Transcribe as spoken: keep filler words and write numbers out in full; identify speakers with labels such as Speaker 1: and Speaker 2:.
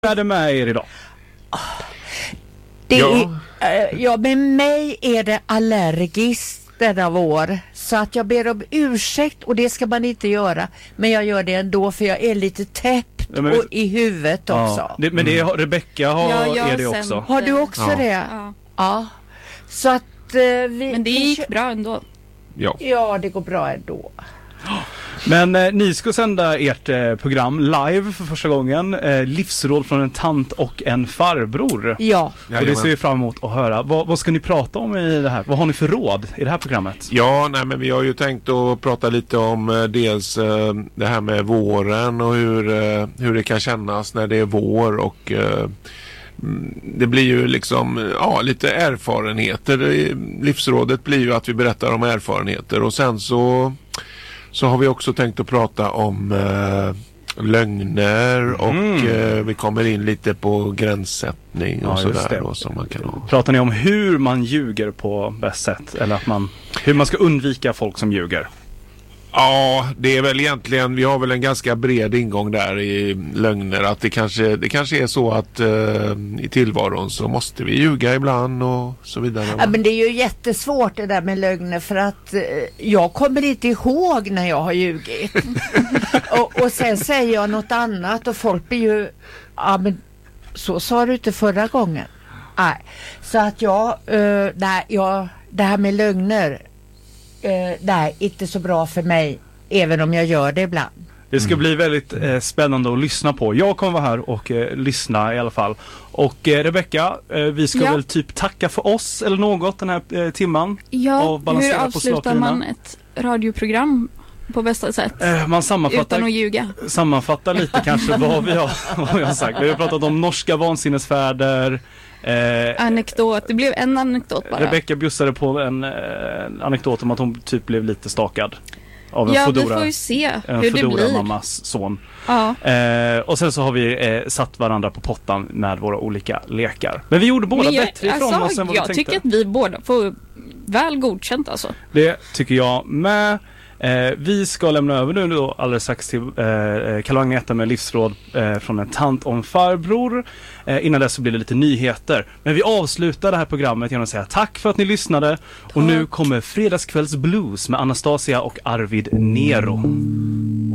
Speaker 1: Hur är det med er idag?
Speaker 2: Det
Speaker 1: Ja.
Speaker 2: är, äh, ja, med mig är det allergiskt denna vår. Så att jag ber om ursäkt, och det ska man inte göra. Men jag gör det ändå, för jag är lite täppt
Speaker 1: Ja, men-
Speaker 2: och i huvudet också.
Speaker 1: Ja, det, men det har, Rebecca har,
Speaker 3: Ja, jag
Speaker 1: är det
Speaker 3: har
Speaker 1: också.
Speaker 3: sänt-
Speaker 2: Har du också
Speaker 4: Ja.
Speaker 2: det?
Speaker 3: Ja.
Speaker 2: Ja. Så att eh, vi...
Speaker 3: Men det
Speaker 2: vi
Speaker 3: gick
Speaker 2: kö-
Speaker 3: bra ändå.
Speaker 4: Ja.
Speaker 2: Ja, det går bra ändå.
Speaker 1: Men eh, ni ska sända ert eh, program live för första gången. Eh, livsråd från en tant och en farbror.
Speaker 2: Ja.
Speaker 1: Och det
Speaker 4: Jajamän.
Speaker 1: ser vi fram emot att höra. Vad, vad ska ni prata om i det här? Vad har ni för råd i det här programmet?
Speaker 4: Ja, nej, men vi har ju tänkt att prata lite om eh, dels eh, det här med våren och hur, eh, hur det kan kännas när det är vår, och eh, mm, det blir ju liksom ja, lite erfarenheter. Det- Livsrådet blir ju att vi berättar om erfarenheter, och sen så, så har vi också tänkt att prata om eh, lögner, och
Speaker 1: Mm.
Speaker 4: eh, vi kommer in lite på gränssättning och
Speaker 1: Ja, just
Speaker 4: sådär
Speaker 1: det.
Speaker 4: då, som man kan ha.
Speaker 1: Pratar ni om hur man ljuger på bäst sätt? Eller att man, hur man ska undvika folk som ljuger?
Speaker 4: Ja, det är väl egentligen, vi har väl en ganska bred ingång där i lögner, att det kanske, det kanske är så att eh, i tillvaron så måste vi ljuga ibland och så vidare.
Speaker 2: Ja, men det är ju jättesvårt det där med lögner, för att eh, jag kommer inte ihåg när jag har ljugit. och, och sen säger jag något annat och folk blir ju, ja men så sa du inte förra gången. Nej, så att jag, eh, nej, jag, det här med lögner, eh, nej, inte så bra för mig, även om jag gör det ibland.
Speaker 1: Det ska bli väldigt eh, spännande att lyssna på. Jag kommer vara här och eh, lyssna i alla fall. Och eh, Rebecca, eh, vi ska
Speaker 3: Ja.
Speaker 1: väl typ tacka för oss eller något den här eh, timman.
Speaker 3: Ja,
Speaker 1: Och balansera
Speaker 3: hur
Speaker 1: på
Speaker 3: avslutar
Speaker 1: slak lina.
Speaker 3: man ett radioprogram på bästa sätt?
Speaker 1: Eh, man sammanfattar,
Speaker 3: Utan att ljuga.
Speaker 1: sammanfattar lite kanske vad vi, har, vad vi har sagt. Vi har pratat om norska vansinnesfärder. Eh,
Speaker 3: Anekdot. Det blev en anekdot bara.
Speaker 1: Rebecca bjussade på en eh, anekdot om att hon typ blev lite stakad av en
Speaker 3: Ja, vi
Speaker 1: Foodora,
Speaker 3: får ju se
Speaker 1: en
Speaker 3: hur det
Speaker 1: Foodora
Speaker 3: blir.
Speaker 1: mammas son.
Speaker 3: Ja.
Speaker 1: Eh, och sen så har vi eh, satt varandra på pottan med våra olika lekar. Men vi gjorde båda
Speaker 3: Men jag,
Speaker 1: bättre ifrån
Speaker 3: alltså,
Speaker 1: oss än vad
Speaker 3: jag
Speaker 1: vi tänkte.
Speaker 3: tycker att vi båda får väl godkänt alltså.
Speaker 1: Det tycker jag med. Eh, vi ska lämna över nu då alldeles strax till eh, Kalle Agneta med livsråd eh, från en tant och en farbror. Eh, innan dess så blir det lite nyheter. Men vi avslutar det här programmet genom att säga tack för att ni lyssnade. Och nu kommer Fredagskvälls blues med Anastasia och Arvid Nero.